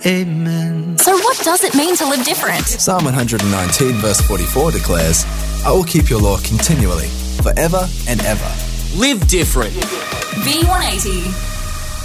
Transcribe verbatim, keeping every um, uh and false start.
Amen. So what does it mean to live different? Psalm one nineteen verse forty-four declares, I will keep your law continually, forever and ever. Live different. V one eighty.